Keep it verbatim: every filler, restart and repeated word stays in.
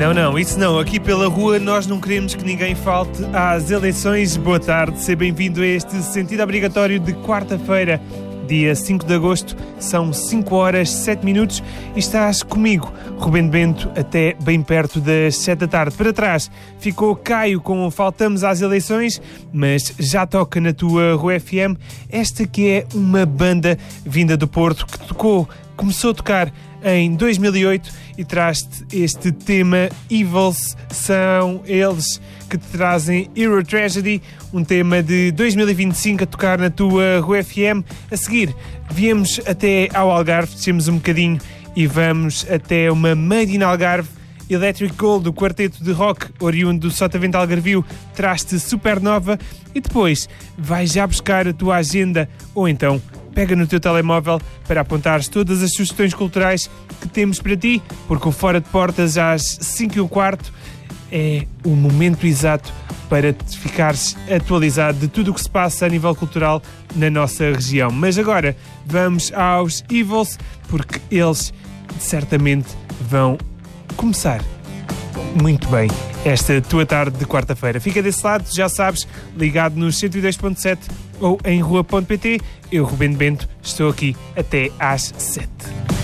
Não, não, isso não. Aqui pela rua nós não queremos que ninguém falte às eleições. Boa tarde, seja bem-vindo a este sentido obrigatório de quarta-feira, dia cinco de agosto. São cinco horas, sete minutos e estás comigo, Rubén Bento, até bem perto das sete da tarde. Para trás ficou Caio com Faltamos às Eleições, mas já toca na tua Rua F M. Esta que é uma banda vinda do Porto que tocou, começou a tocar em dois mil e oito e traz-te este tema Evils. São eles que te trazem Euro Tragedy, um tema de dois mil e vinte e cinco a tocar na tua Rua F M. A seguir, viemos até ao Algarve, descemos um bocadinho e vamos até uma Made in Algarve. Electric Gold, do quarteto de rock oriundo do Sotavento Algarvio, traz-te Supernova e depois vais já buscar a tua agenda ou então pega no teu telemóvel para apontares todas as sugestões culturais que temos para ti, porque o Fora de Portas às cinco e um quarto é o momento exato para te ficares atualizado de tudo o que se passa a nível cultural na nossa região. Mas agora vamos aos Evils, porque eles certamente vão começar muito bem esta tua tarde de quarta-feira. Fica desse lado, já sabes, ligado nos cento e dois ponto sete ou em rua ponto pt. Eu, Rubén Bento, estou aqui até às sete.